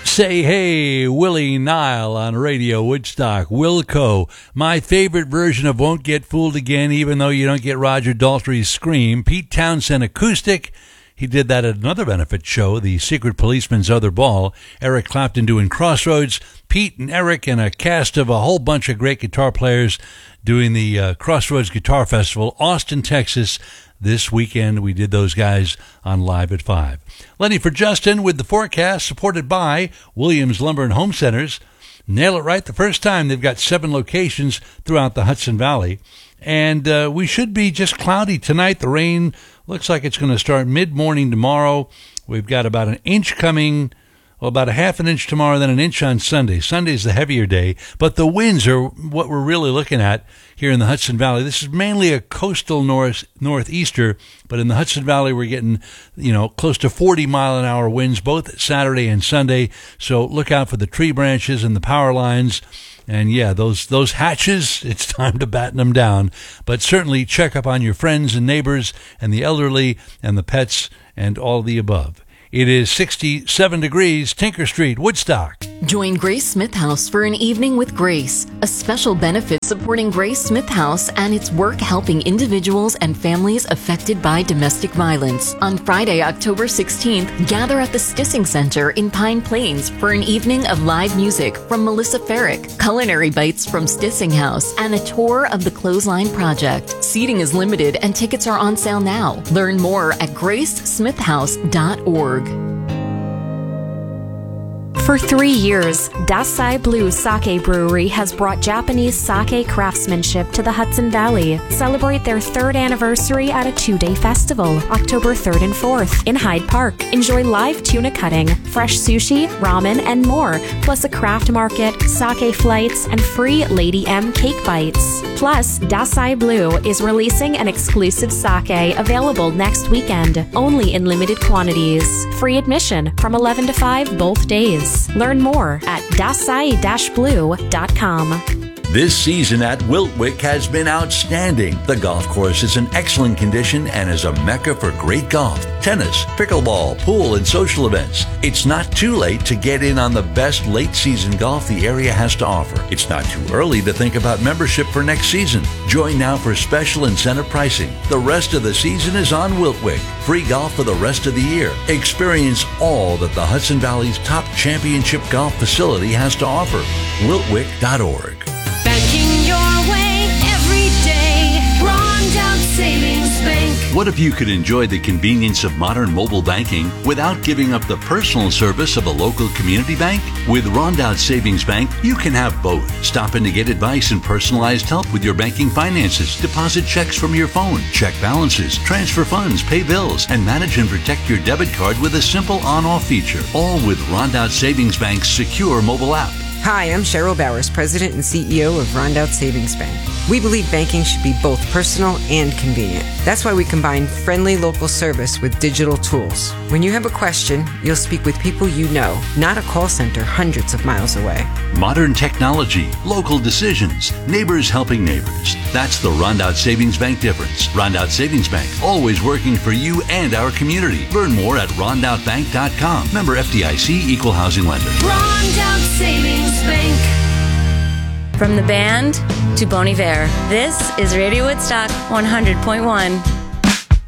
Say Hey, Willie Nile on Radio Woodstock. Wilco, my favorite version of Won't Get Fooled Again, even though you don't get Roger Daltrey's scream. Pete Townsend acoustic. He did that at another benefit show, The Secret Policeman's Other Ball. Eric Clapton doing Crossroads. Pete and Eric and a cast of a whole bunch of great guitar players doing the Crossroads Guitar Festival, Austin, Texas. This weekend, we did those guys on Live at 5. Lenny for Justin with the forecast, supported by Williams Lumber and Home Centers. Nail it right the first time. They've got 7 locations throughout the Hudson Valley. And we should be just cloudy tonight. The rain looks like it's going to start mid-morning tomorrow. We've got about an inch coming, about a half an inch tomorrow, then an inch on Sunday. Sunday's the heavier day, but the winds are what we're really looking at here in the Hudson Valley. This is mainly a coastal northeaster, but in the Hudson Valley we're getting, close to 40-mile-an-hour winds both Saturday and Sunday. So look out for the tree branches and the power lines. And yeah, those hatches, it's time to batten them down. But certainly check up on your friends and neighbors and the elderly and the pets and all the above. It is 67 degrees, Tinker Street, Woodstock. Join Grace Smith House for an evening with Grace, a special benefit supporting Grace Smith House and its work helping individuals and families affected by domestic violence. On Friday, October 16th, gather at the Stissing Center in Pine Plains for an evening of live music from Melissa Farrick, culinary bites from Stissing House, and a tour of the Clothesline Project. Seating is limited and tickets are on sale now. Learn more at gracesmithhouse.org. For 3 years, Dasai Blue Sake Brewery has brought Japanese sake craftsmanship to the Hudson Valley. Celebrate their 3rd anniversary at a 2-day festival, October 3rd and 4th, in Hyde Park. Enjoy live tuna cutting, fresh sushi, ramen, and more, plus a craft market, sake flights, and free Lady M cake bites. Plus, Dasai Blue is releasing an exclusive sake available next weekend, only in limited quantities. Free admission from 11 to 5 both days. Learn more at dasai-blue.com. This season at Wiltwyck has been outstanding. The golf course is in excellent condition and is a mecca for great golf, tennis, pickleball, pool, and social events. It's not too late to get in on the best late-season golf the area has to offer. It's not too early to think about membership for next season. Join now for special incentive pricing. The rest of the season is on Wiltwyck. Free golf for the rest of the year. Experience all that the Hudson Valley's top championship golf facility has to offer. Wiltwyck.org. Banking your way every day. Rondout Savings Bank. What if you could enjoy the convenience of modern mobile banking without giving up the personal service of a local community bank? With Rondout Savings Bank, you can have both. Stop in to get advice and personalized help with your banking finances, deposit checks from your phone, check balances, transfer funds, pay bills, and manage and protect your debit card with a simple on-off feature. All with Rondout Savings Bank's secure mobile app. Hi, I'm Cheryl Bowers, President and CEO of Rondout Savings Bank. We believe banking should be both personal and convenient. That's why we combine friendly local service with digital tools. When you have a question, you'll speak with people you know, not a call center hundreds of miles away. Modern technology, local decisions, neighbors helping neighbors. That's the Rondout Savings Bank difference. Rondout Savings Bank, always working for you and our community. Learn more at rondoutbank.com. Member FDIC, Equal Housing Lender. Rondout Savings Bank. From the band to Bon Iver, this is Radio Woodstock 100.1.